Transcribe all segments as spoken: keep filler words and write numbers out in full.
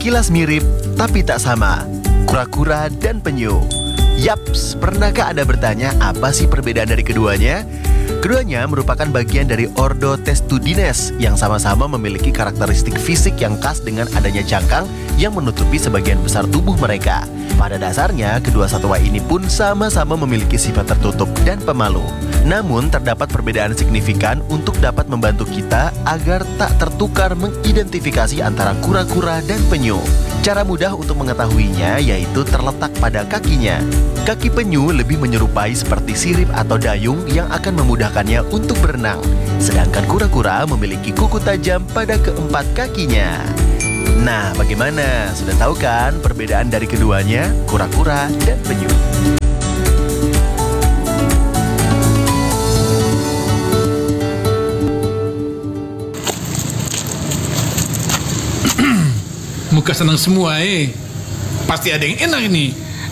sekilas mirip tapi tak sama, kura-kura dan penyu. Yaps, pernahkah Anda bertanya apa sih perbedaan dari keduanya? Keduanya merupakan bagian dari ordo Testudines yang sama-sama memiliki karakteristik fisik yang khas dengan adanya cangkang yang menutupi sebagian besar tubuh mereka. Pada dasarnya, kedua satwa ini pun sama-sama memiliki sifat tertutup dan pemalu. Namun, terdapat perbedaan signifikan untuk dapat membantu kita agar tak tertukar mengidentifikasi antara kura-kura dan penyu. Cara mudah untuk mengetahuinya yaitu terletak pada kakinya. Kaki penyu lebih menyerupai seperti sirip atau dayung yang akan memudahkannya untuk berenang. Sedangkan kura-kura memiliki kuku tajam pada keempat kakinya. Nah, bagaimana? Sudah tahu kan perbedaan dari keduanya, kura-kura dan penyu? Muka senang semua eh. Pasti ada yang enak ini.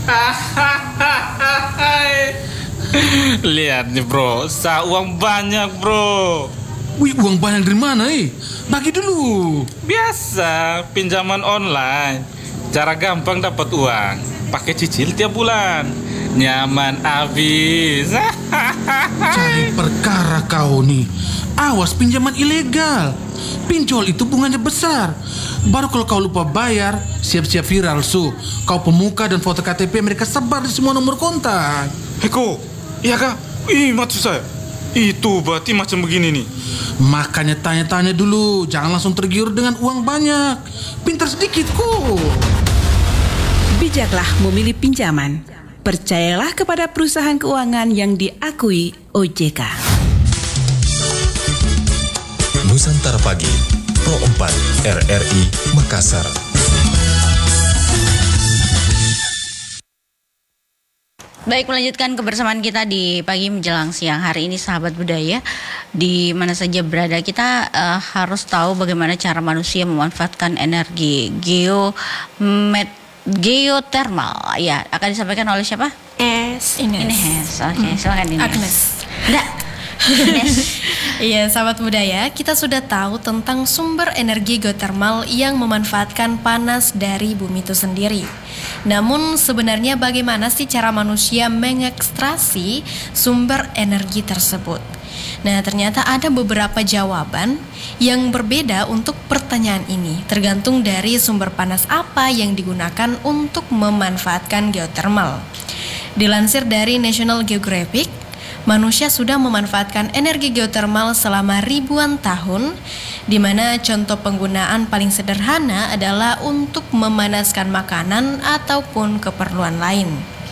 Lihat nih bro, sa uang banyak bro. Wih, uang banyak dari mana eh? Bagi dulu. Biasa, pinjaman online. Cara gampang dapat uang. Pakai cicil tiap bulan. Nyaman abis. Cari perkara kau nih. Awas pinjaman ilegal. Pinjol itu bunganya besar. Baru kalau kau lupa bayar, siap-siap viral su. Kau pemuka dan foto K T P mereka sebar di semua nomor kontak. Heko, iya kak? Ih, maksud saya itu berarti macam begini nih. Makanya tanya-tanya dulu. Jangan langsung tergiur dengan uang banyak. Pintar sedikit kok. Bijaklah memilih pinjaman. Percayalah kepada perusahaan keuangan yang diakui O J K. Nusantara Pagi, Pro empat R R I Makassar. Baik, melanjutkan kebersamaan kita di pagi menjelang siang hari ini, sahabat budaya. Di mana saja berada, kita uh, harus tahu bagaimana cara manusia memanfaatkan energi geomet geotermal. Ya, akan disampaikan oleh siapa? Es Ines. Ines. Oke, okay, hmm. silakan Ines. Agnes. Enggak. Iya, sahabat budaya, kita sudah tahu tentang sumber energi geotermal yang memanfaatkan panas dari bumi itu sendiri. Namun sebenarnya bagaimana sih cara manusia mengekstrasi sumber energi tersebut? Nah, ternyata ada beberapa jawaban yang berbeda untuk pertanyaan ini, tergantung dari sumber panas apa yang digunakan untuk memanfaatkan geotermal. Dilansir dari National Geographic, manusia sudah memanfaatkan energi geotermal selama ribuan tahun, di mana contoh penggunaan paling sederhana adalah untuk memanaskan makanan ataupun keperluan lain.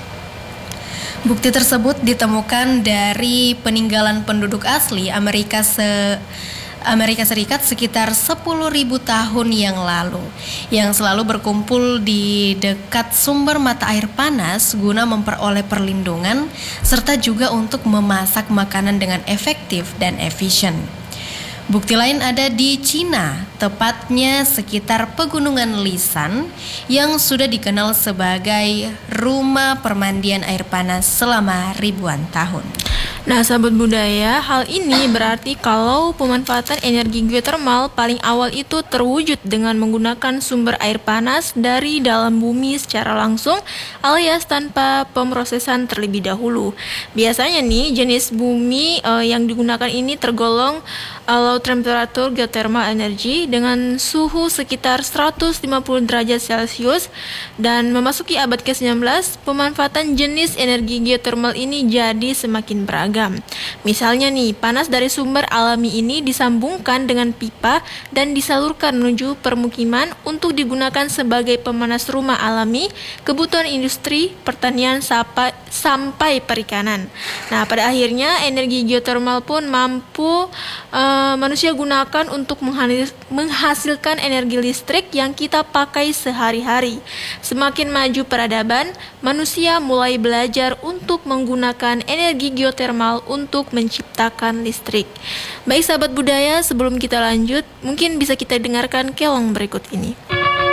Bukti tersebut ditemukan dari peninggalan penduduk asli Amerika se Amerika Serikat sekitar sepuluh ribu tahun yang lalu, yang selalu berkumpul di dekat sumber mata air panas guna memperoleh perlindungan serta juga untuk memasak makanan dengan efektif dan efisien. Bukti lain ada di Cina, tepatnya sekitar pegunungan Lisan yang sudah dikenal sebagai rumah permandian air panas selama ribuan tahun. Nah, sahabat budaya, hal ini berarti kalau pemanfaatan energi geotermal paling awal itu terwujud dengan menggunakan sumber air panas dari dalam bumi secara langsung alias tanpa pemrosesan terlebih dahulu. Biasanya nih jenis bumi uh, yang digunakan ini tergolong uh, low temperature geothermal energy dengan suhu sekitar seratus lima puluh derajat Celcius, dan memasuki abad ke sembilan belas pemanfaatan jenis energi geotermal ini jadi semakin beragam. Misalnya nih, panas dari sumber alami ini disambungkan dengan pipa dan disalurkan menuju permukiman untuk digunakan sebagai pemanas rumah alami, kebutuhan industri, pertanian, sapa, sampai perikanan. Nah, pada akhirnya energi geotermal pun mampu uh, manusia gunakan untuk menghasilkan energi listrik yang kita pakai sehari-hari. Semakin maju peradaban, manusia mulai belajar untuk menggunakan energi geotermal untuk menciptakan listrik. Baik sahabat budaya, sebelum kita lanjut, mungkin bisa kita dengarkan kelong berikut ini.